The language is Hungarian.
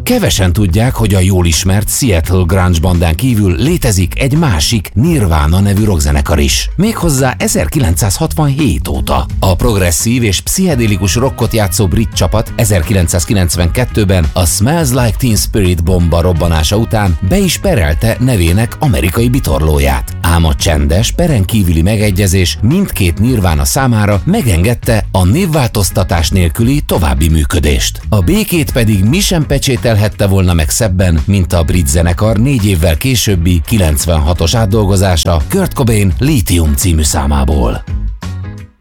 Kevesen tudják, hogy a jól ismert Seattle grunge bandán kívül létezik egy másik Nirvana nevű rockzenekar is. Méghozzá 1967 óta. A progresszív és pszichedélikus rockot játszó brit csapat 1992-ben a Smells Like Teen Spirit bomba robbanása után be is perelte nevének amerikai bitorlóját. Ám a csendes, peren kívüli megegyezés mindkét Nirvana számára megengedte a névváltoztatás nélküli további működést. A békét pedig mi sem pecsételhette volna meg szebben, mint a brit zenekar 4 évvel későbbi 96-os átdolgozása Kurt Cobain Lithium című számából.